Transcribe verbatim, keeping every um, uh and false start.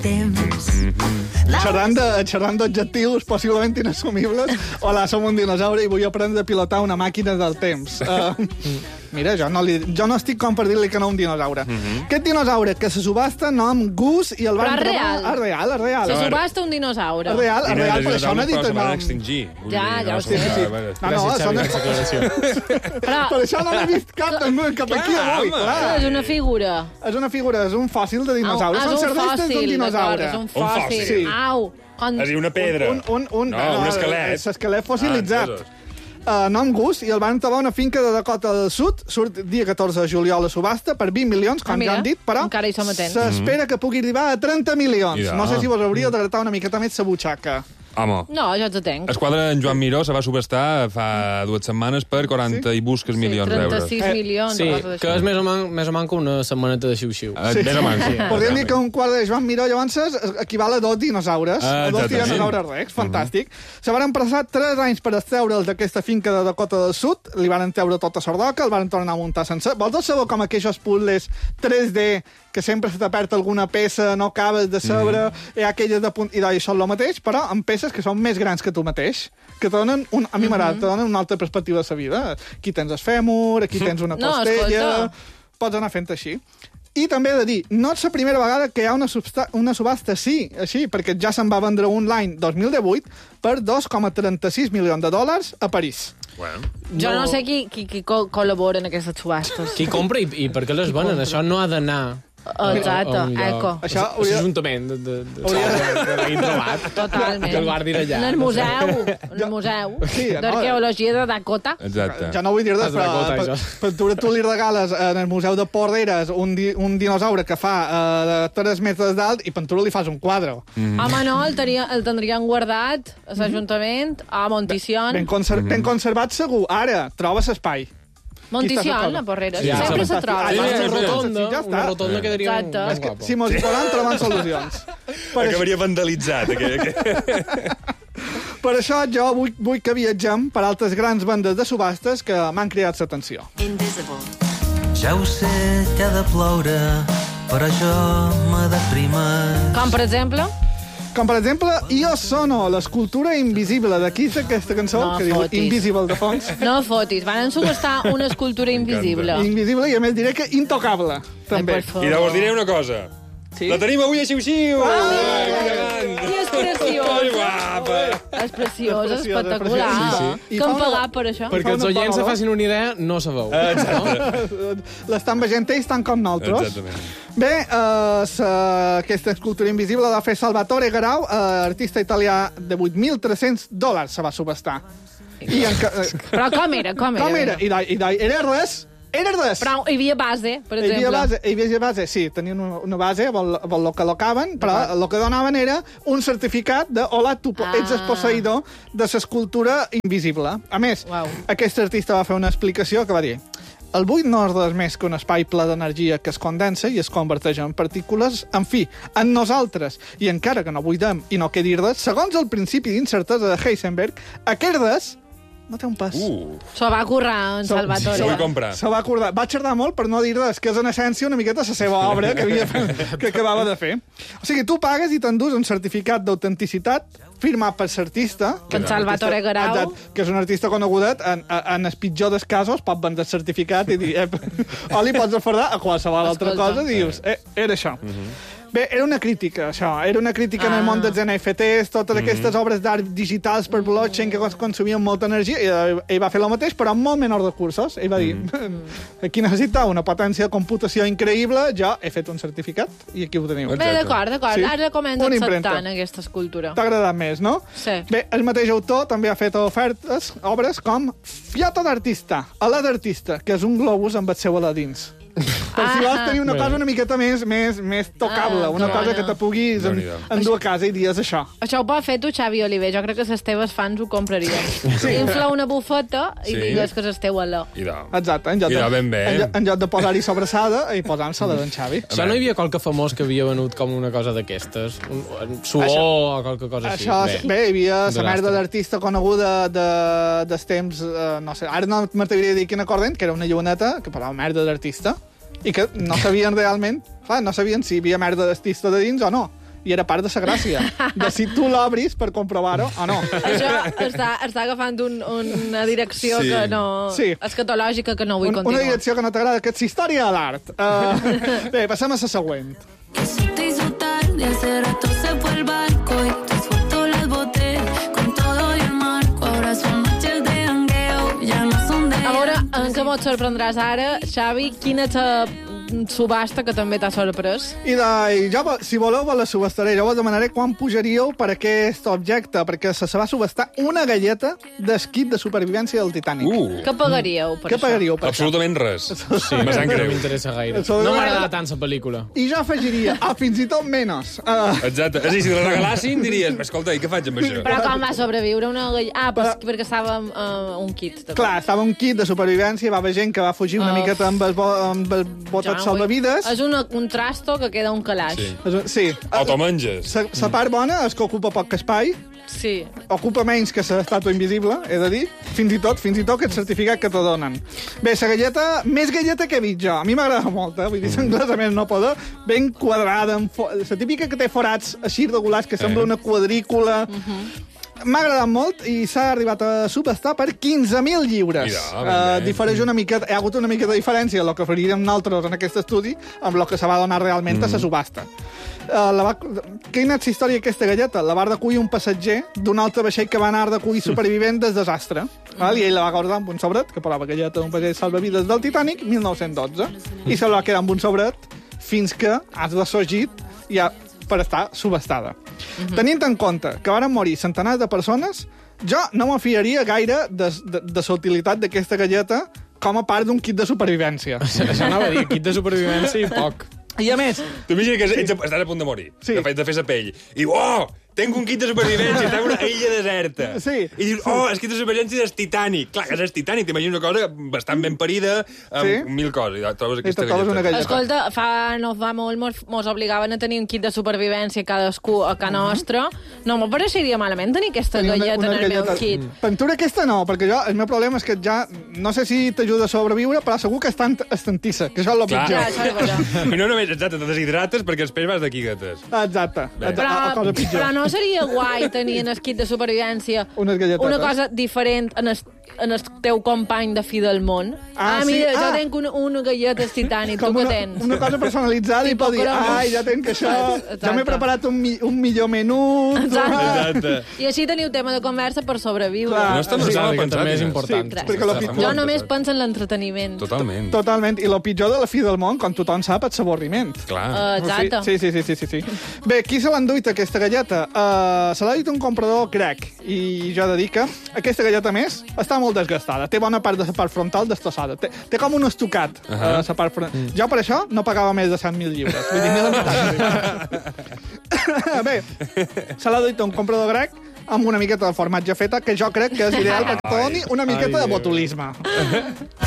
temps. Xerrant de- xerrant d'objectius possiblement inassumibles. Hola, som un dinosaure i vull aprendre a pilotar una màquina del temps. Uh, mira, jo no, li, jo no estic com per dir-li que no a un dinosaure. Mm -hmm. Aquest dinosaure que se subhasta nom Gus i el van Però és trobar... real. És real, és real. Se subhasta un dinosaure. És real, és real, per Dinosaures, això no he dit però el se van nom. extingir. Vull Ja, dir, ja ho no, sé. sí, sí. No, no, Gràcies, són... Xavi, per l'aclaració. Però Per això no n'he vist cap, cap aquí Clar, avui. home. Clar. és una figura. És una figura, és un fòssil de dinosaure. Ah, Són és un cerdestes fòssil, d'un dinosaure. d'acord, és un Un fòssil. fòssil. Sí. Au. Quan... És a dir, una pedra. Un, un, un, No, un esquelet. És esquelet fossilitzat. Ah, uh, nom Gus, i el van trobar a una finca de Dakota del Sud, surt dia catorze de juliol a subhasta per vint milions, com Ah, mira, ja han dit, però encara hi som a temps. s'espera que pugui arribar a trenta milions. Ja. No sé si vos hauria de gratar una miqueta més sa butxaca. Home, No, jo t'ho tenc. el quadre d'en Joan Miró se va subestar fa dues setmanes per quaranta i busques milions d'euros. trenta-sis Eh, milions. Sí, o cosa que d'això. és més o, man, més o manco una setmaneta de xiu-xiu. Eh, Més o menys. Podríem dir que un quadre de Joan Miró llavors equival a dos dinosaures, Ah, a dos exactament. dinosaures recs, fantàstic. Se van passar tres anys per extreure'ls d'aquesta finca de Dakota del Sud, li van treure tota sordoca, el van tornar a muntar sencer. Vosaltres sabeu com aquells puzzles tres D que sempre se t'aperta alguna peça, no acabes de saber, mm. hi ha aquelles de punt... I d'ahir són el mateix, però amb peces que són més grans que tu mateix, que te donen, un, a mi m'agrada, mm -hmm. te donen una altra perspectiva de la vida. Aquí tens el fèmur, aquí tens una No, costella... escolta. Pots anar fent així. I també he de dir, no és la primera vegada que hi ha una, substa una subhasta sí, així, perquè ja se'n va vendre un l'any dos mil divuit per dos coma trenta-sis milions de dòlars a París. Bueno. Jo no sé qui, qui, qui co col·labora en aquestes subhastes. Qui compra i, i per què les venen? Això no ha d'anar Exacte, a un lloc. eco. Això A hauria- l'Ajuntament de, de, de, Hauria- de, de l'hagin trobat. Totalment. Que el guardin allà. En el no sé. museu, en el museu Sí, no, d'arqueologia de Dakota. Exacte. Ja no vull dir res, Has de però recordar per, això. per tu, tu li regales en el Museu de Porreres un, di un dinosaure que fa uh, tres metres d'alt i per tu li fas un quadre. Mm. Home, no, el, tenia, el tindrien guardat a l'Ajuntament, a Montición. Ben, conser ben conservat segur. Ara, trobes espai. Montición, a Porreres. Sí, ja, Sempre se fantàstic. troba. Ah, Sí, ja, una ja, rotonda, ja està. una rotonda quedaria Exacte. molt És que guapo. si mos hi poden trobar solucions. Per, això, Acabaria vandalitzat. Aquell, aquell. per això jo vull, vull que viatgem per altres grans bandes de subhastes que m'han cridat l'atenció. Invisible. Ja ho sé que ha de ploure, però jo me deprima. Com, per exemple? Com, per exemple, Io Sono, l'escultura invisible. D'aquí és aquesta cançó, No que diu fotis. Invisible, de fons. No fotis, van subestar una escultura invisible. Invisible i, a més, diré que intocable, també. Ai, per favor. I llavors diré una cosa. Sí? La tenim avui a Xiu-Xiu! I és preciós. Ai, guapa! És preciós, és És preciós, espectacular. és preciós. Sí, I Que fa han una- pagat per això? Perquè els Fa una oients se paraula. facin una idea, no sabeu. Exacte. L'estan veient ells tant com nosaltres. Exactament. Bé, uh, sa, aquesta escultura invisible la va fer Salvatore Garau, uh, artista italià de vuit mil tres-cents dòlars se va subestar. I en, uh, Però com era? Com era? com era? I d'ahí, i d'ahí, era res? Era res! Però hi havia base, per Hi havia exemple. base, hi havia base, sí, tenien una, una base amb el, amb el que locaven, però el que donaven era un certificat de hola, tu ah. Ah. ets el posseïdor de l'escultura invisible. A més, Uau. aquest artista va fer una explicació que va dir: el buit no és res més que un espai ple d'energia que es condensa i es converteix en partícules, en fi, en nosaltres. I encara que no buidem i no quedi res, segons el principi d'incertesa de Heisenberg, aquest res no té un pas. Uh, S'ho va currar en So- Salvatore. se vull comprar. Se va acordar. Va xerrar molt per no dir res, que és en essència una miqueta la seva obra que, havia, que acabava de fer. O sigui, tu pagues i t'endús un certificat d'autenticitat firmat per l'artista. Que en Salvatore Garau. Exacte, que és un artista conegudet. En, en el pitjor dels casos pot vendre el certificat i dir... Eh, o li pots afardar a qualsevol altra Escolta. cosa i dius, eh, era això. Bé, era una crítica, això. Era una crítica ah. en el món dels N F Ts, totes aquestes obres d'art digitals per blockchain que consumien molta energia, i ell, ell va fer el mateix, però amb molt menors recursos. Ell va dir, aquí necessita una potència de computació increïble, jo he fet un certificat i aquí ho teniu. Bé, d'acord, d'acord. Sí. Ara comença Una impremta. acceptant aquesta escultura. T'ha agradat més, no? Sí. Bé, el mateix autor també ha fet ofertes, obres com Fiato d'artista, Alà d'artista, que és un globus amb el seu alà dins. Per si vols tenir una cosa una miqueta més, més, més tocable, Ah, una que cosa bona. que te puguis en, Déu-n'hi-do. endur a casa i dies això. Això ho pot fer tu, Xavi Oliver. Jo crec que les teves fans ho comprarien. Sí. Infla una bufeta i Sí. digues que és el teu alò. I de... Exacte, en lloc, I de, de ben bé. en, lloc, en lloc de posar-hi sobrassada i posant-se-la d'en Xavi. Això no hi havia qualque famós que havia venut com una cosa d'aquestes? Un, un suor Això- o qualque cosa així? Això, bé, bé hi havia la d'un merda astre. d'artista coneguda de, dels temps, eh, no sé, ara no m'atreviria a dir quina corrent, que era una lluneta que parlava merda d'artista, i que no sabien realment, clar, no sabien si hi havia merda d'artista de dins o no. i era part de la gràcia. De si tu l'obris per comprovar-ho o no. Això està, està agafant un, una direcció Sí. que no... Sí. escatològica que no vull Un, una continuar. direcció que no t'agrada, que és història de l'art. Uh, bé, passem a la següent. Que se te hizo tarde, hace rato se fue el barco y tus fotos las boté con todo y el marco. Ahora son noches de jangueo, ya no son de... A veure, en què mos sorprendràs ara, Xavi, quina és la subhasta que també t'ha sorprès? I, de, i jo, si voleu, vos la subestaré. Jo vos demanaré quan pujaríeu per aquest objecte, perquè se, se va subestar una galleta d'esquit de supervivència del Titanic. Uh, Què pagaríeu per Què això? pagaríeu per absolutament res. Sí, Me sap no greu. m'interessa gaire. Això- No m'agrada tant la pel·lícula. això? I jo afegiria, a fins i tot menys. Uh, Exacte. És a dir, si la regalassin, diries, escolta, i què faig amb això? Però com va sobreviure una galleta? Ah, pues, perquè estava uh, un kit. De clar, estava un kit de supervivència, va haver gent que va fugir una Uf. miqueta amb el, bo, amb el botet Jo no salvavides. vull- És una, un trasto que queda un calaix. Sí. És un- Sí. O t'ho menges. La, la part bona és que ocupa poc espai, Sí. ocupa menys que l'estàtua invisible, he de dir, fins i tot, fins i tot aquest certificat que te donen. Bé, la galleta, més galleta que he vist jo. A mi m'agrada molt, eh? Vull dir, l'anglès a més no poder, ben quadrada, amb fo... la típica que té forats així regulars, que sembla Eh. una quadrícula. M'ha agradat molt i s'ha arribat a subestar per quinze mil lliures. Mira, ben uh, bé. difereix una miqueta, hi ha hagut una mica de diferència el que faríem nosaltres en aquest estudi amb el que se va donar realment mm. a la subhasta. Uh, la va... Quina és la història d'aquesta galleta? La va recollir un passatger d'un altre vaixell que va anar a recollir supervivent del desastre. Val? I ell la va guardar amb un sobret que posava galleta d'un vaixell salvavides del Titanic, mil nou-cents dotze. I se la va quedar amb un sobret fins que has ressorgit ja per estar subestada. Uh -huh. Tenint en compte que van morir centenars de persones, jo no me fiaria gaire de, de, de la utilitat d'aquesta galleta com a part d'un kit de supervivència. Això anava a dir, kit de supervivència i poc. I a més, T'imagina que ets, estàs a punt de morir, Sí. de, fe- de fer la pell, i oh, tenc un kit de supervivència, està en una illa deserta. Sí. I dius, oh, el kit de supervivència del Titanic. Clar, que és el Titanic, t'imagines una cosa bastant ben parida, amb Sí. mil coses, i trobes I aquesta te trobes una galleta. galleta. Escolta, fa, no fa molt mos, mos obligaven a tenir un kit de supervivència cadascú a casa nostra. No m'ho pareixeria malament tenir aquesta Tenia una- galleta una en el meu galleta- kit. Pintura aquesta no, perquè jo, el meu problema és que ja, no sé si t'ajuda a sobreviure, però segur que és tan estantissa, que això és el Clar. pitjor. Ja, això és veritat. I no només, exacte, te deshidrates perquè després vas d'aquí gates. Exacte. Exacte. Però, La cosa pitjor. però no seria guai tenir en el kit de supervivència Unes galletetes. una cosa diferent en el, en el teu company de fi del món? Ah, ah sí? mira, Ah. jo tenc una, una galleta Titanic, tu Com què una, tens? una cosa personalitzada i Tipo pot dir, cromos. ai, ja tenc això, Exacte. ja m'he preparat un, mi, un millor menú. Exacte. Exacte. I així teniu tema de conversa per sobreviure. Clar. No està, no Sí, estava que pensat. també és Inés. important. Sí, perquè lo Està pitjor- Jo molt només pensat. penso en l'entreteniment. Totalment. Totalment. I el pitjor de la fi del món, com tothom sap, és l'avorriment. Clar. Uh, exacte. Sí, sí, sí, sí, sí, sí. Bé, qui se l'ha enduit, aquesta galleta? Uh, se l'ha dit un comprador crec, i jo he de dir que aquesta galleta, a més, està molt desgastada. Té bona part de la part frontal destrossada. Té, té com un estucat, uh -huh. uh, la part frontal. Mm. Jo, per això, no pagava més de cent mil lliures. Vull dir, ni la meitat. Bé, se l'ha dit un comprador grec amb una miqueta de formatge feta, que jo crec que és ideal perquè te doni una miqueta Ai, de botulisme.